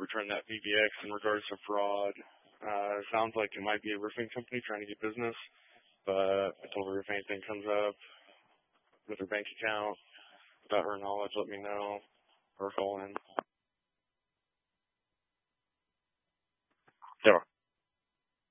return that VBX in regards to fraud. Sounds like it might be a roofing company trying to get business, but I told her if anything comes up with her bank account without her knowledge, let me know or call in.